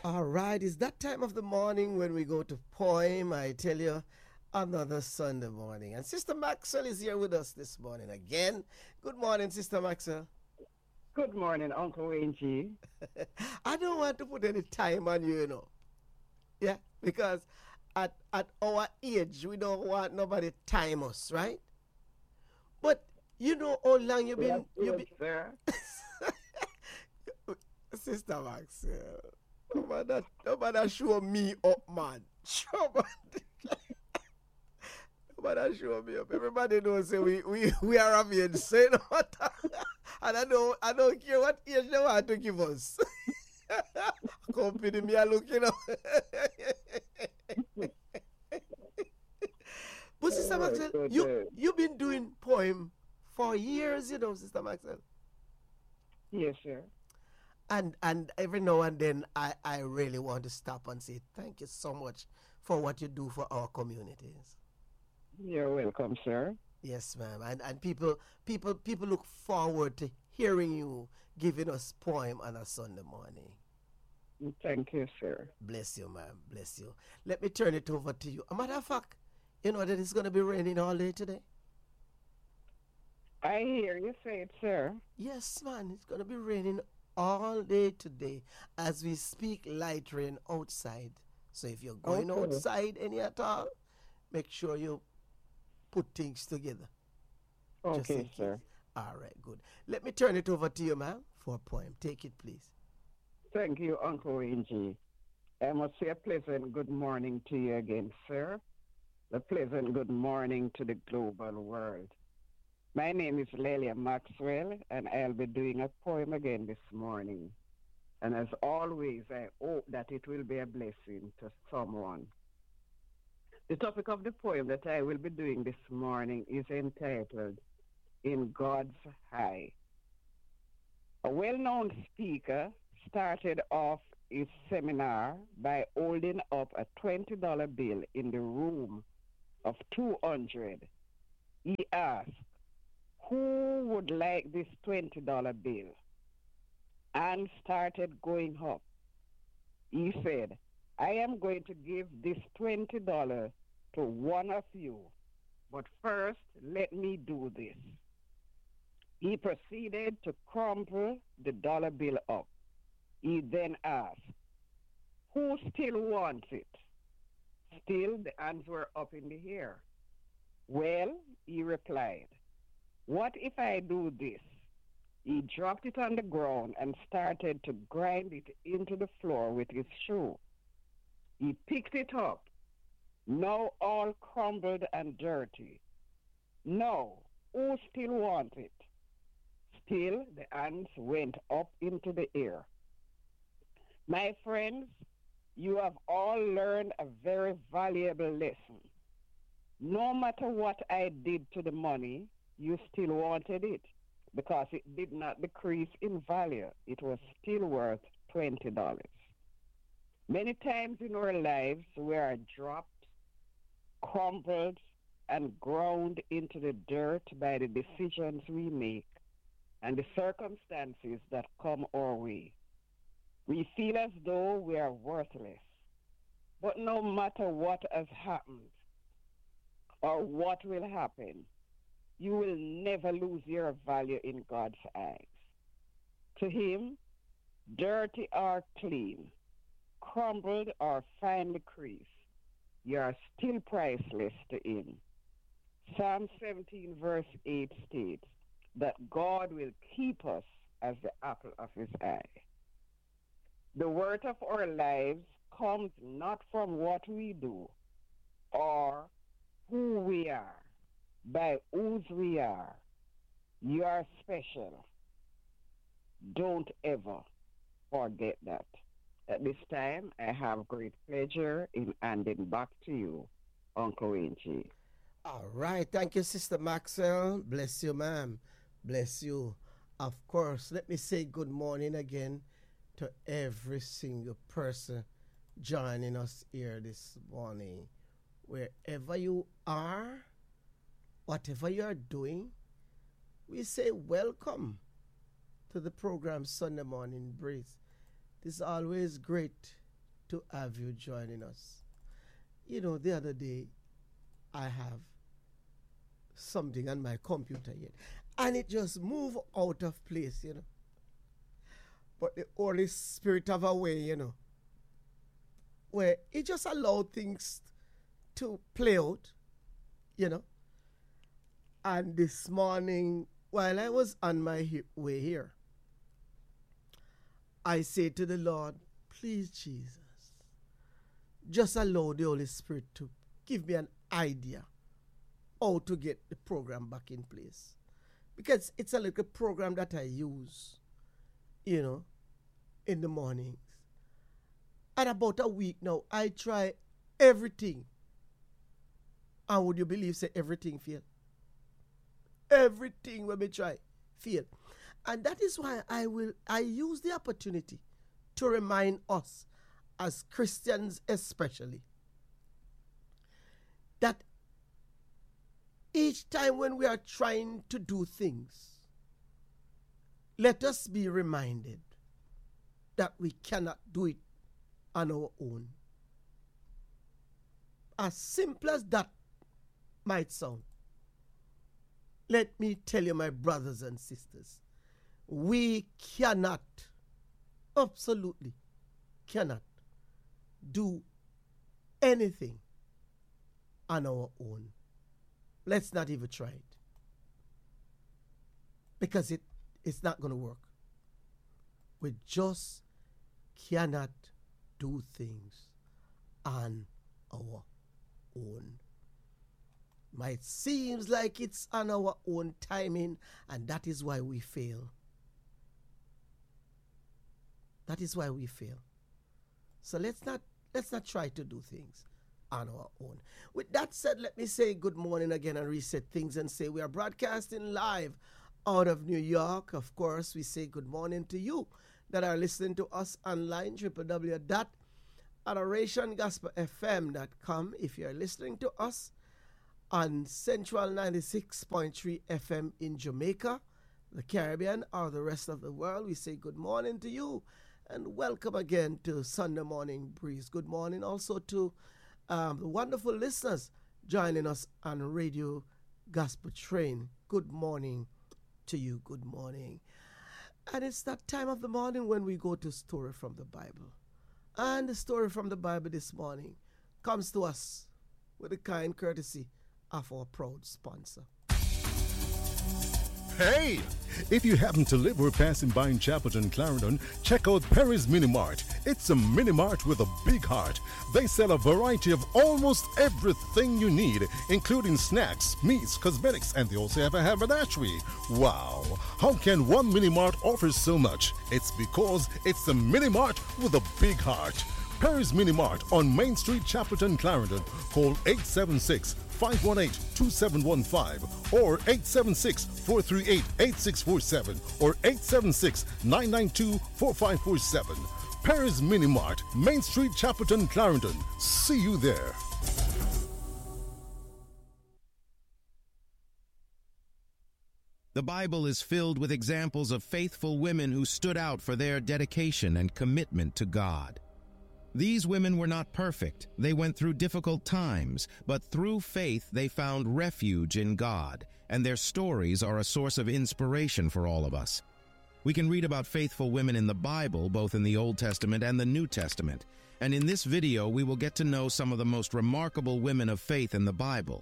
All right, it's that time of the morning when we go to poem. I tell you, another Sunday morning. And Sister Maxwell is here with us this morning again. Good morning, Sister Maxwell. Good morning, Uncle Angie. I don't want to put any time on you, you know. Yeah, because at our age, we don't want nobody time us, right? But you know how long That's you good, been sir. Sister Maxwell. Nobody show me up, man. Nobody show me up. Everybody knows say we are of age. Say no matter. And I don't care what age they want to give us. Company me are looking up. But Sister Maxwell, Good, you've been doing poem for years, Sister Maxwell. Yes, sir. And every now and then I really want to stop and say thank you so much for what you do for our communities. You're welcome, sir. Yes, ma'am. And people look forward to hearing you giving us poem on a Sunday morning. Thank you, sir. Bless you, ma'am. Bless you. Let me turn it over to you. A matter of fact, you know that it's gonna be raining all day today? I hear you say it, sir. Yes, man, it's gonna be raining all day today as we speak light rain outside. So if you're going Okay. outside any at all, make sure you put things together just in Okay, case. sir. All right, good. Let me turn it over to you, ma'am, for a poem. Take it, please. Thank you, Uncle Angie. I must say a pleasant good morning to you again, sir. A pleasant good morning to the global world. My name is Lelia Maxwell, and I'll be doing a poem again this morning. And as always, I hope that it will be a blessing to someone. The topic of the poem that I will be doing this morning is entitled In God's Eye. A well known speaker started off his seminar by holding up a $20 bill in the room of 200. He asked, who would like this $20 bill? And started going up. He said, I am going to give this $20 to one of you, but first let me do this. He proceeded to crumple the dollar bill up. He then asked, who still wants it? Still, the hands were up in the air. Well, he replied, what if I do this? He dropped it on the ground and started to grind it into the floor with his shoe. He picked it up, now all crumbled and dirty. Now, who still wants it? Still, the hands went up into the air. My friends, you have all learned a very valuable lesson. No matter what I did to the money, you still wanted it because it did not decrease in value. It was still worth $20. Many times in our lives, we are dropped, crumbled, and ground into the dirt by the decisions we make and the circumstances that come our way. We feel as though we are worthless. But no matter what has happened or what will happen, you will never lose your value in God's eyes. To Him, dirty or clean, crumbled or finely creased, you are still priceless to Him. Psalm 17, verse 8 states that God will keep us as the apple of His eye. The worth of our lives comes not from what we do or who we are, by whose we are. You are special. Don't ever forget that. At this time, I have great pleasure in handing back to you, Uncle Angie. All right. Thank you, Sister Maxwell. Bless you, ma'am. Bless you. Of course, let me say good morning again to every single person joining us here this morning. Wherever you are, whatever you are doing, we say welcome to the program Sunday Morning Breeze. It is always great to have you joining us. You know, the other day, I have something on my computer yet, and it just moved out of place, you know. But the Holy Spirit have a way, you know, where it just allowed things to play out, you know. And this morning, while I was on my way here, I said to the Lord, please, Jesus, just allow the Holy Spirit to give me an idea how to get the program back in place. Because it's a little program that I use, you know, in the mornings. And about a week now, I try everything. And would you believe, say, everything fail? Everything when we try, fail. And that is why I use the opportunity to remind us, as Christians especially, that each time when we are trying to do things, let us be reminded that we cannot do it on our own. As simple as that might sound, let me tell you, my brothers and sisters, we cannot, absolutely cannot, do anything on our own. Let's not even try it. Because it's not going to work. We just cannot do things on our own. Might seems like it's on our own timing, and that is why we fail. That is why we fail. So let's not try to do things on our own. With that said, let me say good morning again and reset things and say we are broadcasting live out of New York. Of course, we say good morning to you that are listening to us online, www.adorationgospelfm.com. If you're listening to us on Central 96.3 FM in Jamaica, the Caribbean, or the rest of the world, we say good morning to you and welcome again to Sunday Morning Breeze. Good morning also to the wonderful listeners joining us on Radio Gospel Train. Good morning to you. Good morning. And it's that time of the morning when we go to Story from the Bible. And the story from the Bible this morning comes to us with the kind courtesy of our proud sponsor. Hey! If you happen to live or passing by in Chapelton, Clarendon, check out Perry's Mini Mart. It's a mini mart with a big heart. They sell a variety of almost everything you need, including snacks, meats, cosmetics, and they also have a haberdashery. Wow! How can one mini mart offer so much? It's because it's a mini mart with a big heart. Perry's Mini Mart on Main Street, Chapelton, Clarendon. Call 876-518-2715 or 876-438-8647 or 876-992-4547. Perry's Mini Mart, Main Street, Chapelton, Clarendon. See you there. The Bible is filled with examples of faithful women who stood out for their dedication and commitment to God. These women were not perfect. They went through difficult times, but through faith they found refuge in God, and their stories are a source of inspiration for all of us. We can read about faithful women in the Bible, both in the Old Testament and the New Testament, and in this video we will get to know some of the most remarkable women of faith in the Bible.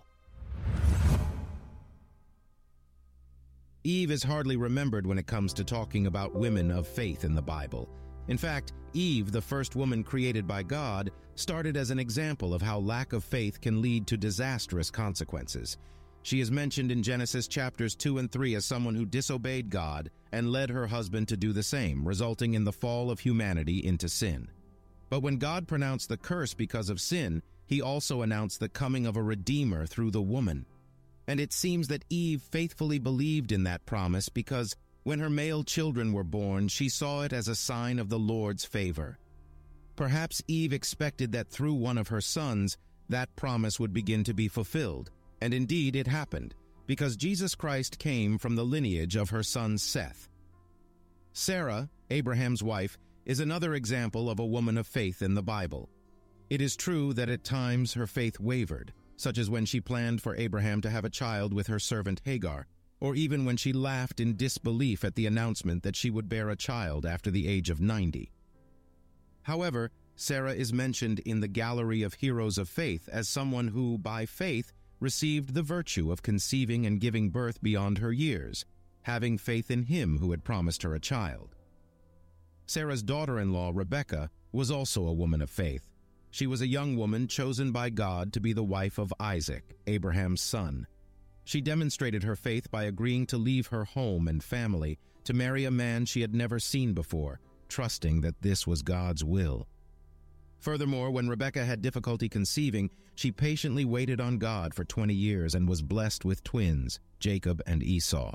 Eve is hardly remembered when it comes to talking about women of faith in the Bible. In fact, Eve, the first woman created by God, started as an example of how lack of faith can lead to disastrous consequences. She is mentioned in Genesis chapters 2 and 3 as someone who disobeyed God and led her husband to do the same, resulting in the fall of humanity into sin. But when God pronounced the curse because of sin, he also announced the coming of a Redeemer through the woman. And it seems that Eve faithfully believed in that promise because when her male children were born, she saw it as a sign of the Lord's favor. Perhaps Eve expected that through one of her sons, that promise would begin to be fulfilled. And indeed it happened, because Jesus Christ came from the lineage of her son Seth. Sarah, Abraham's wife, is another example of a woman of faith in the Bible. It is true that at times her faith wavered, such as when she planned for Abraham to have a child with her servant Hagar, or even when she laughed in disbelief at the announcement that she would bear a child after the age of 90. However, Sarah is mentioned in the gallery of heroes of faith as someone who, by faith, received the virtue of conceiving and giving birth beyond her years, having faith in him who had promised her a child. Sarah's daughter-in-law, Rebekah, was also a woman of faith. She was a young woman chosen by God to be the wife of Isaac, Abraham's son. She demonstrated her faith by agreeing to leave her home and family to marry a man she had never seen before, trusting that this was God's will. Furthermore, when Rebekah had difficulty conceiving, she patiently waited on God for 20 years and was blessed with twins, Jacob and Esau.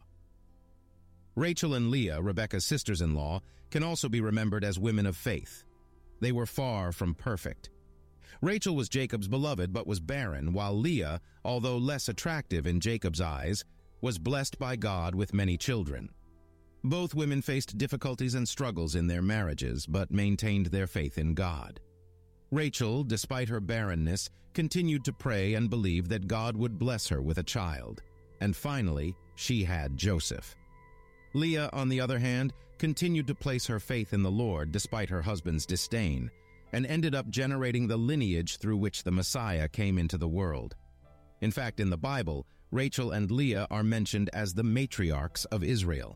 Rachel and Leah, Rebekah's sisters-in-law, can also be remembered as women of faith. They were far from perfect. Rachel was Jacob's beloved but was barren, while Leah, although less attractive in Jacob's eyes, was blessed by God with many children. Both women faced difficulties and struggles in their marriages, but maintained their faith in God. Rachel, despite her barrenness, continued to pray and believe that God would bless her with a child. And finally, she had Joseph. Leah, on the other hand, continued to place her faith in the Lord despite her husband's disdain, and ended up generating the lineage through which the Messiah came into the world. In fact, in the Bible, Rachel and Leah are mentioned as the matriarchs of Israel.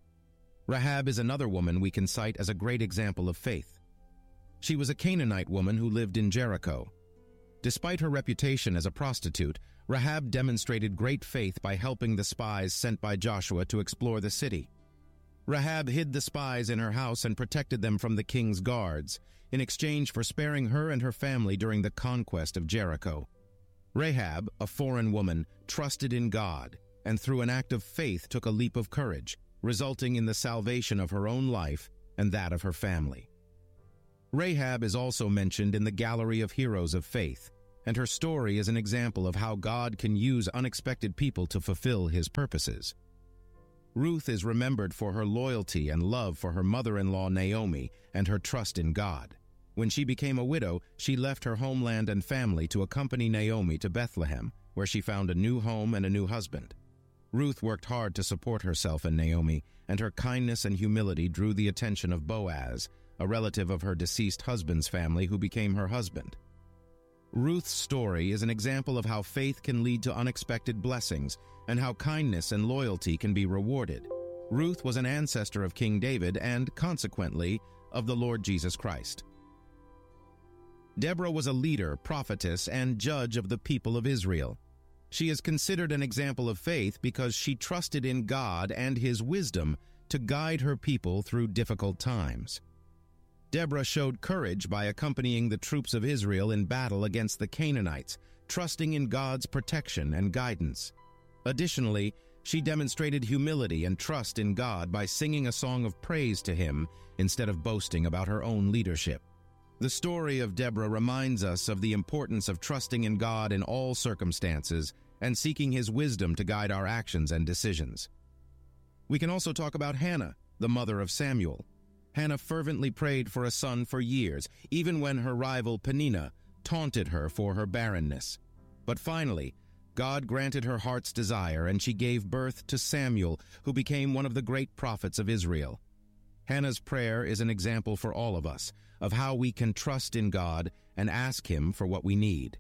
Rahab is another woman we can cite as a great example of faith. She was a Canaanite woman who lived in Jericho. Despite her reputation as a prostitute, Rahab demonstrated great faith by helping the spies sent by Joshua to explore the city. Rahab hid the spies in her house and protected them from the king's guards, in exchange for sparing her and her family during the conquest of Jericho. Rahab, a foreign woman, trusted in God, and through an act of faith took a leap of courage, resulting in the salvation of her own life and that of her family. Rahab is also mentioned in the gallery of heroes of faith, and her story is an example of how God can use unexpected people to fulfill his purposes. Ruth is remembered for her loyalty and love for her mother-in-law Naomi and her trust in God. When she became a widow, she left her homeland and family to accompany Naomi to Bethlehem, where she found a new home and a new husband. Ruth worked hard to support herself and Naomi, and her kindness and humility drew the attention of Boaz, a relative of her deceased husband's family who became her husband. Ruth's story is an example of how faith can lead to unexpected blessings and how kindness and loyalty can be rewarded. Ruth was an ancestor of King David and, consequently, of the Lord Jesus Christ. Deborah was a leader, prophetess, and judge of the people of Israel. She is considered an example of faith because she trusted in God and his wisdom to guide her people through difficult times. Deborah showed courage by accompanying the troops of Israel in battle against the Canaanites, trusting in God's protection and guidance. Additionally, she demonstrated humility and trust in God by singing a song of praise to him instead of boasting about her own leadership. The story of Deborah reminds us of the importance of trusting in God in all circumstances and seeking his wisdom to guide our actions and decisions. We can also talk about Hannah, the mother of Samuel. Hannah fervently prayed for a son for years, even when her rival Peninnah taunted her for her barrenness. But finally, God granted her heart's desire, and she gave birth to Samuel, who became one of the great prophets of Israel. Hannah's prayer is an example for all of us of how we can trust in God and ask him for what we need.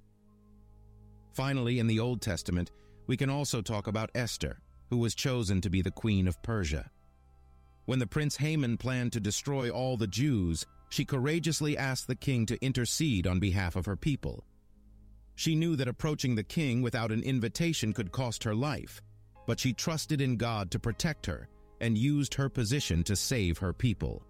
Finally, in the Old Testament, we can also talk about Esther, who was chosen to be the queen of Persia. When the prince Haman planned to destroy all the Jews, she courageously asked the king to intercede on behalf of her people. She knew that approaching the king without an invitation could cost her life, but she trusted in God to protect her and used her position to save her people.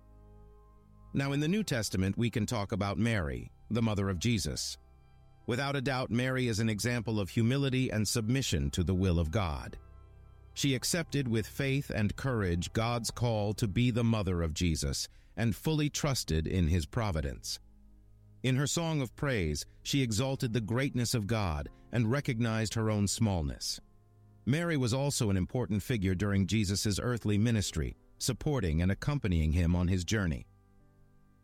Now, in the New Testament, we can talk about Mary, the mother of Jesus. Without a doubt, Mary is an example of humility and submission to the will of God. She accepted with faith and courage God's call to be the mother of Jesus and fully trusted in his providence. In her song of praise, she exalted the greatness of God and recognized her own smallness. Mary was also an important figure during Jesus' earthly ministry, supporting and accompanying him on his journey.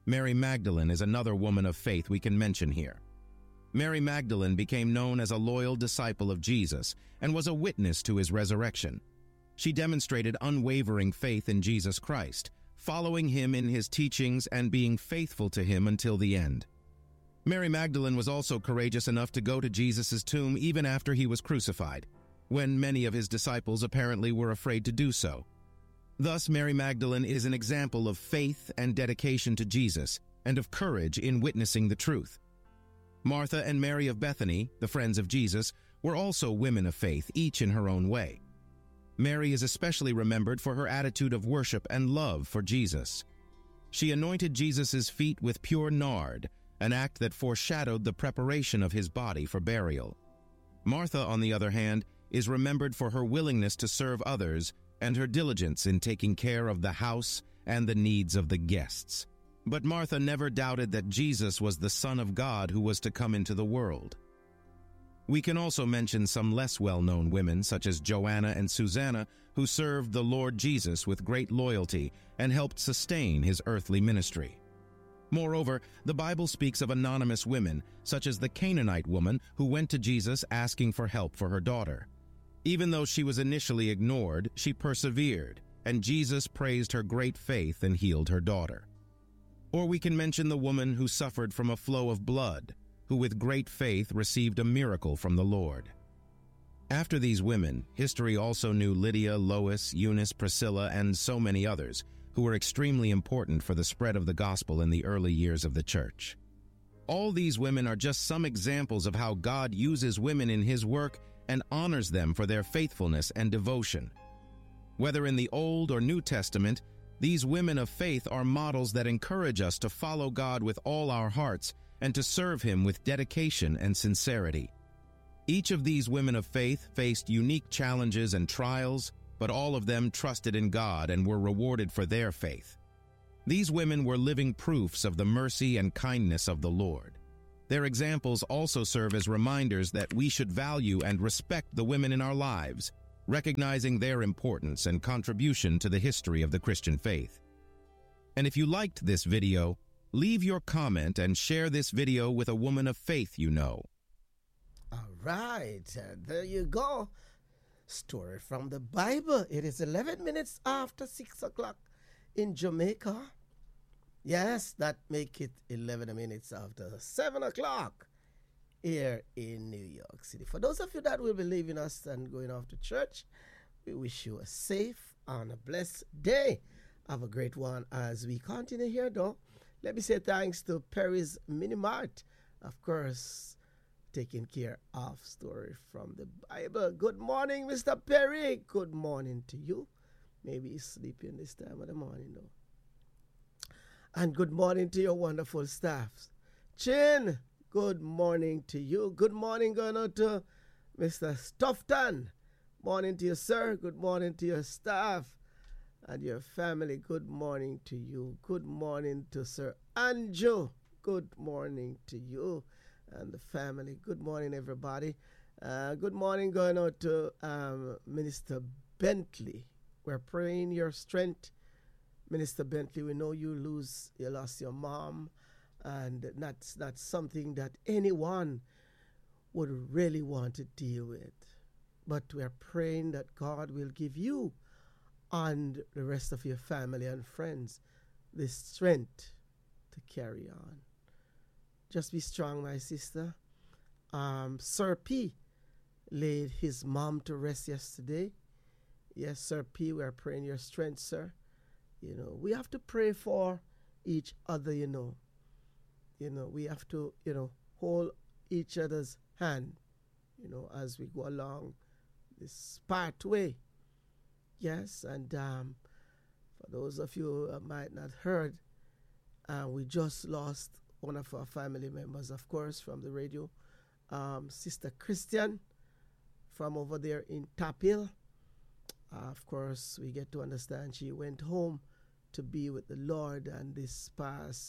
Mary Magdalene is another woman of faith we can mention here. Mary Magdalene became known as a loyal disciple of Jesus and was a witness to his resurrection. She demonstrated unwavering faith in Jesus Christ, following him in his teachings and being faithful to him until the end. Mary Magdalene was also courageous enough to go to Jesus' tomb even after he was crucified, when many of his disciples apparently were afraid to do so. Thus, Mary Magdalene is an example of faith and dedication to Jesus, and of courage in witnessing the truth. Martha and Mary of Bethany, the friends of Jesus, were also women of faith, each in her own way. Mary is especially remembered for her attitude of worship and love for Jesus. She anointed Jesus' feet with pure nard, an act that foreshadowed the preparation of his body for burial. Martha, on the other hand, is remembered for her willingness to serve others and her diligence in taking care of the house and the needs of the guests. But Martha never doubted that Jesus was the Son of God who was to come into the world. We can also mention some less well-known women, such as Joanna and Susanna, who served the Lord Jesus with great loyalty and helped sustain his earthly ministry. Moreover, the Bible speaks of anonymous women, such as the Canaanite woman who went to Jesus asking for help for her daughter. Even though she was initially ignored, she persevered, and Jesus praised her great faith and healed her daughter. Or we can mention the woman who suffered from a flow of blood, who with great faith received a miracle from the Lord. After these women, history also knew Lydia, Lois, Eunice, Priscilla, and so many others, who were extremely important for the spread of the gospel in the early years of the church. All these women are just some examples of how God uses women in his work and honors them for their faithfulness and devotion. Whether in the Old or New Testament, these women of faith are models that encourage us to follow God with all our hearts and to serve him with dedication and sincerity. Each of these women of faith faced unique challenges and trials, but all of them trusted in God and were rewarded for their faith. These women were living proofs of the mercy and kindness of the Lord. Their examples also serve as reminders that we should value and respect the women in our lives, recognizing their importance and contribution to the history of the Christian faith. And if you liked this video, leave your comment and share this video with a woman of faith you know. All right, there you go. Story from the Bible. It is 11 minutes after 6 o'clock in Jamaica. Yes, that make it 11 minutes after 7 o'clock here in New York City. For those of you that will be leaving us and going off to church, we wish you a safe and a blessed day. Have a great one as we continue here, though. Let me say thanks to Perry's Mini Mart, of course, taking care of Story from the Bible. Good morning, Mr. Perry. Good morning to you. Maybe he's sleeping this time of the morning, though. And good morning to your wonderful staffs. Chin, good morning to you. Good morning going on to Mr. Stoughton. Morning to you, sir. Good morning to your staff and your family. Good morning to you. Good morning to Sir Andrew. Good morning to you and the family. Good morning, everybody. Good morning going out to Minister Bentley. We're praying your strength. Minister Bentley, we know you lost your mom, and that's not something that anyone would really want to deal with. But we're praying that God will give you and the rest of your family and friends the strength to carry on. Just be strong, my sister. Sir P laid his mom to rest yesterday. Yes, Sir P, we are praying your strength, sir. You know, we have to pray for each other, you know. We have to, hold each other's hand, as we go along this pathway. Yes, and for those of you who might not heard, we just lost one of our family members, of course, from the radio, Sister Christian from over there in Tapil. Of course, we get to understand she went home to be with the Lord, and this past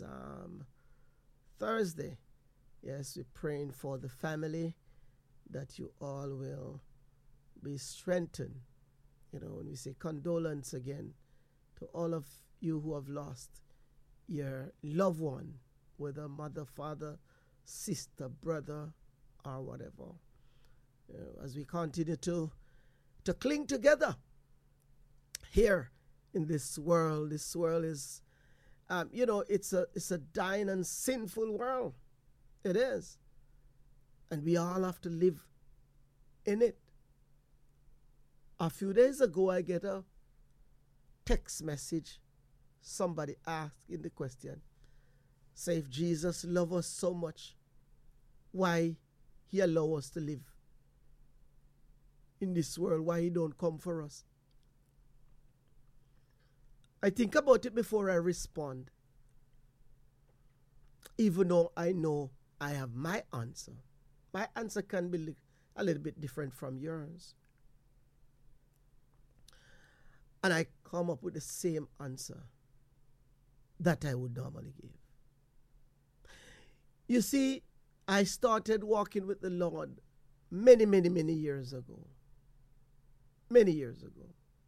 Thursday, yes, we're praying for the family that you all will be strengthened. When we say condolence again to all of you who have lost your loved one, whether mother, father, sister, brother, or whatever. As we continue to cling together here in this world is, it's a dying and sinful world. It is. And we all have to live in it. A few days ago, I get a text message. Somebody asking the question, say, if Jesus loves us so much, why he allow us to live in this world? Why he don't come for us? I think about it before I respond, even though I know I have my answer. My answer can be a little bit different from yours. And I come up with the same answer that I would normally give. You see, I started walking with the Lord many, many, many years ago. Many years ago.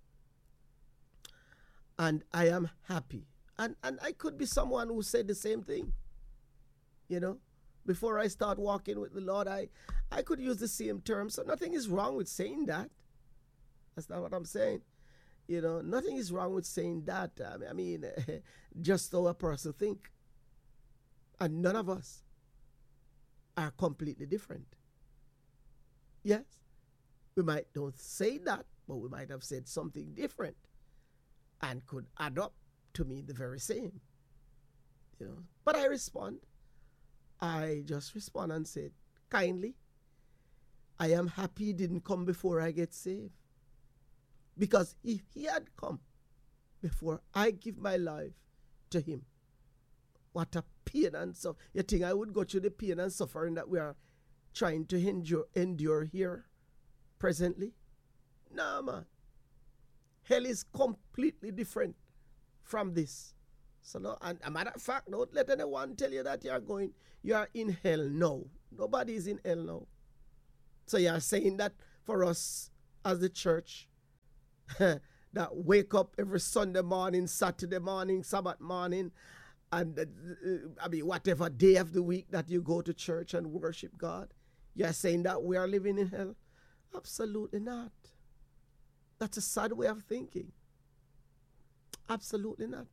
And I am happy. And I could be someone who said the same thing. You know, before I start walking with the Lord, I could use the same term. So nothing is wrong with saying that. That's not what I'm saying. You know, nothing is wrong with saying that. I mean, just so a person think. And none of us are completely different. Yes, we might don't say that, but we might have said something different and could add up to mean the very same. You know, but I respond. I just respond and said, kindly, I am happy he didn't come before I get saved. Because if he had come before I give my life to him, what a pain and suffering. You think I would go through the pain and suffering that we are trying to endure here presently? No, man. Hell is completely different from this. So, no, and a matter of fact, don't let anyone tell you that you are in hell. No. Nobody is in hell now. So you are saying that for us as the church, that wake up every Sunday morning, Saturday morning, Sabbath morning, and whatever day of the week that you go to church and worship God, you're saying that we are living in hell? Absolutely not. That's a sad way of thinking. Absolutely not.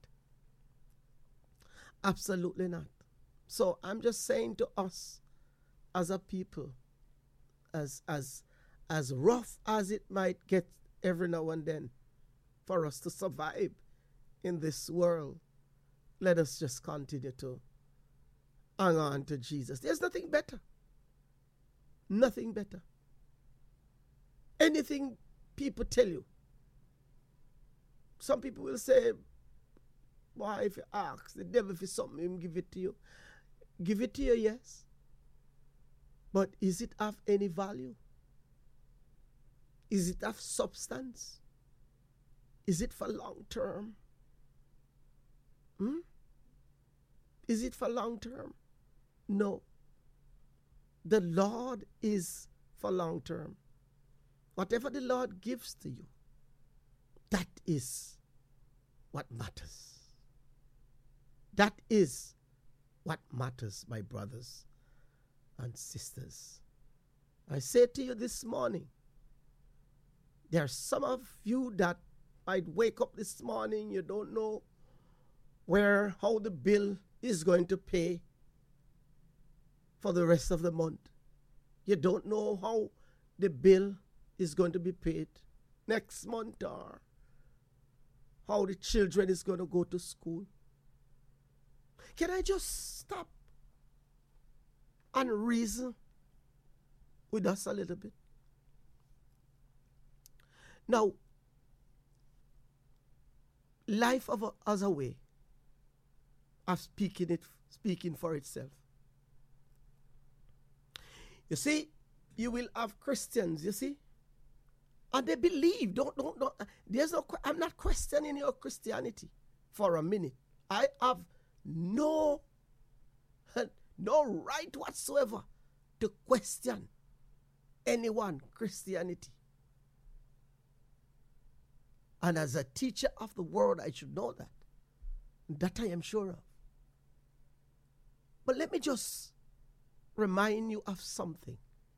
Absolutely not. So I'm just saying to us as a people, as rough as it might get every now and then for us to survive in this world, let us just continue to hang on to Jesus. There's nothing better. Nothing better. Anything people tell you. Some people will say, why, if you ask the devil for something, he'll give it to you. Give it to you, yes. But is it of any value? Is it of substance? Is it for long term? Is it for long term? No. The Lord is for long term. Whatever the Lord gives to you, that is what matters. That is what matters, my brothers and sisters. I say to you this morning, there are some of you that might wake up this morning, you don't know how the bill is going to pay for the rest of the month. You don't know how the bill is going to be paid next month, or how the children is going to go to school. Can I just stop and reason with us a little bit? Now, life as a way of speaking for itself. You see, you will have Christians, you see, and they believe. I'm not questioning your Christianity for a minute. I have no right whatsoever to question anyone Christianity. And as a teacher of the word, I should know that. That I am sure of. But let me just remind you of something.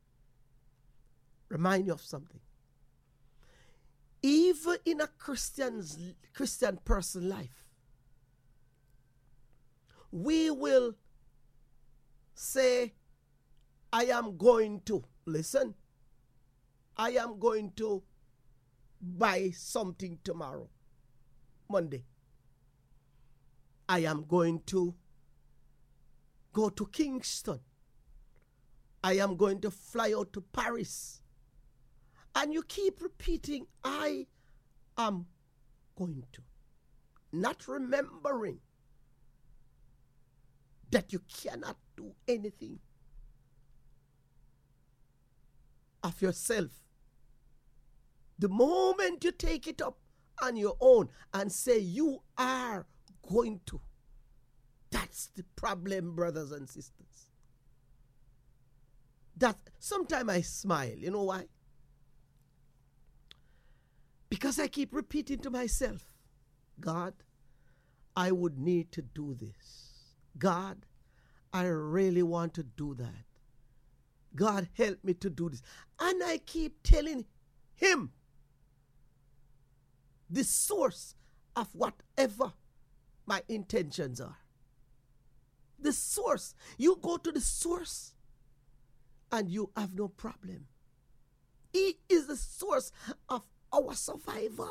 Even in a Christian person life, we will say, I am going to buy something tomorrow, Monday. I am going to go to Kingston. I am going to fly out to Paris. And you keep repeating, I am going to. Not remembering that you cannot do anything of yourself. The moment you take it up on your own and say you are going to, that's the problem, brothers and sisters. That sometimes I smile. You know why? Because I keep repeating to myself, God, I would need to do this. God, I really want to do that. God, help me to do this. And I keep telling him the source of whatever my intentions are. The source. You go to the source and you have no problem. He is the source of our survival.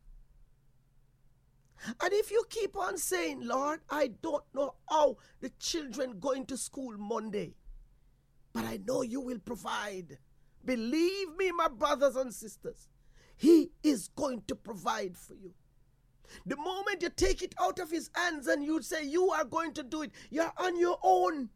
And if you keep on saying, Lord, I don't know how the children going to school Monday, but I know you will provide. Believe me, my brothers and sisters, he is going to provide for you. The moment you take it out of his hands and you say you are going to do it, you're on your own.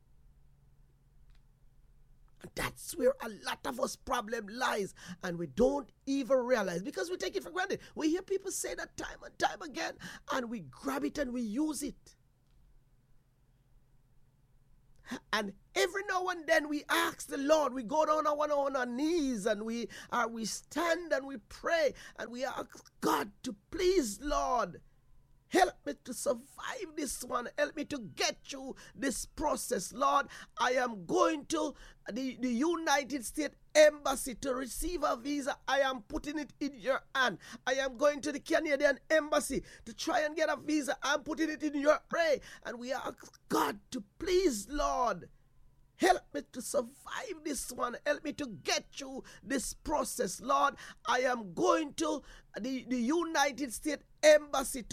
And that's where a lot of us problem lies, and we don't even realize because we take it for granted. We hear people say that time and time again, and we grab it and we use it. And every now and then we ask the Lord, we go down on our knees and we stand and we pray and we ask God to please, Lord, help me to survive this one. Help me to get through this process. Lord, I am going to the United States Embassy to receive a visa. I am putting it in your hand. I am going to the Canadian Embassy to try and get a visa. I'm putting it in your pray. And we ask God to please, Lord, help me to survive this one. Help me to get through this process. Lord, I am going to the United States Embassy